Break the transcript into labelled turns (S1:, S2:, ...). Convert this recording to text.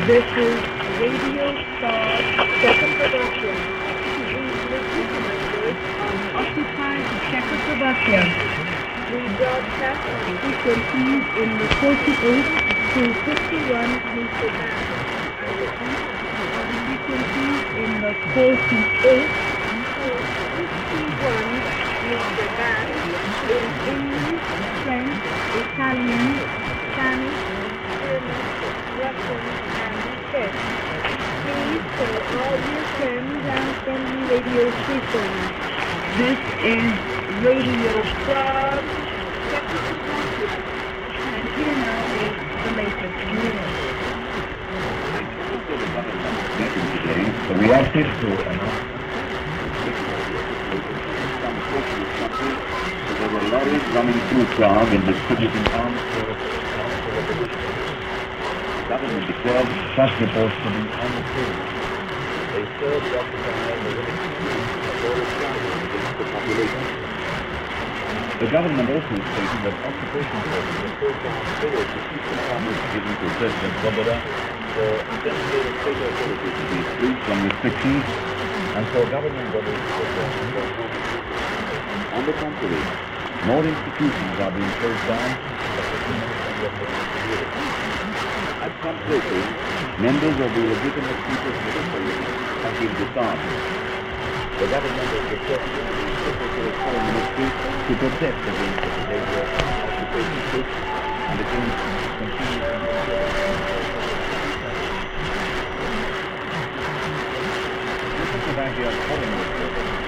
S1: This is Radio Star Czechoslovakia. We listen on occupied Czechoslovakia. We broadcast on frequencies in the 48 to 51 meter band. On frequencies in the 48 to 51 meter band in English, French, Italian, Spanish, German, Russian, and Czech. Please tell all your friends and friendly radio stations. This is Radio Club Czechoslovakia, and here now is the latest news.
S2: The reactive to there were lorries running through Prague and distributing arms for government declared such reports to be untrue. They serve the occupying against the population. The government also stated that occupation forces were forced to forward to keep the powers given to President Svoboda for designated state authorities to be free from restrictions and for government bodies to perform. On the contrary, more institutions are being closed down. At some places, members of the legitimate people's military have been disarmed. The government has requested the Secretary of Foreign Ministry to protest against the behavior of occupation troops and against continued Czechoslovakia's foreign ministry